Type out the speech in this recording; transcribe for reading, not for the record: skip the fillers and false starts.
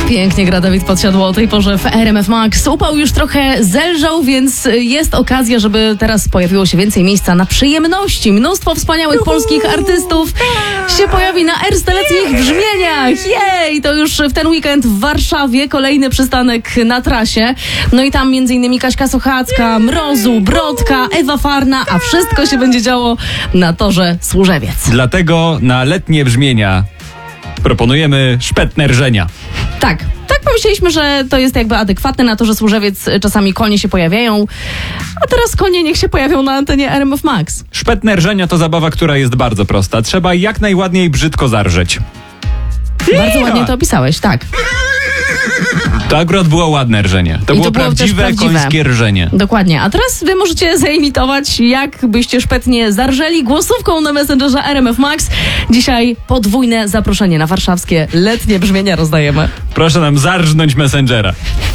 Pięknie gra Dawid Podsiadło o tej porze w RMF Max. Upał już trochę zelżał, więc jest okazja, żeby teraz pojawiło się więcej miejsca na przyjemności. Mnóstwo wspaniałych polskich artystów się pojawi na ersteletnich brzmieniach. Jej! To już w ten weekend w Warszawie kolejny przystanek na trasie. No i tam m.in. Kaśka Sochacka, Mrozu, Brodka, Ewa Farna, a wszystko się będzie działo na torze Służewiec. Dlatego na letnie brzmienia proponujemy szpetne rżenia. Tak pomyśleliśmy, że to jest jakby adekwatne na to, że Służewiec czasami konie się pojawiają, a teraz konie niech się pojawią na antenie RMF Max. Szpetne rżenia to zabawa, która jest bardzo prosta. Trzeba jak najładniej brzydko zarżeć. Bardzo ładnie to opisałeś, tak. To akurat było ładne rżenie. To było prawdziwe końskie rżenie. Dokładnie. A teraz wy możecie zaimitować, jak byście szpetnie zarżeli głosówką na Messengerze RMF Max. Dzisiaj podwójne zaproszenie na warszawskie letnie brzmienia rozdajemy. Proszę nam zarżnąć Messengera.